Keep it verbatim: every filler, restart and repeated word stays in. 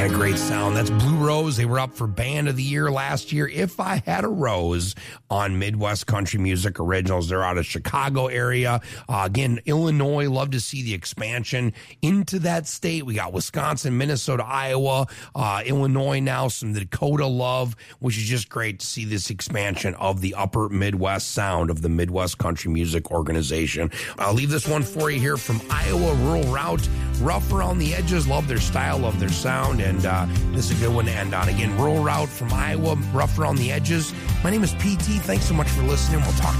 And a great sound. That's Blue Rose. They were up for Band of the Year last year. If I Had a Rose on Midwest Country Music Originals. They're out of Chicago area. Uh, again, Illinois. Love to see the expansion into that state. We got Wisconsin, Minnesota, Iowa, uh, Illinois now, some Dakota love, which is just great to see this expansion of the upper Midwest sound of the Midwest Country Music Organization. I'll leave this one for you here from Iowa, Rural Route. Rough around the edges. Love their style, love their sound, and uh, this is a good one to end on. Again, Rural Route from Iowa, rough around the edges. My name is P T. Thanks so much for listening. We'll talk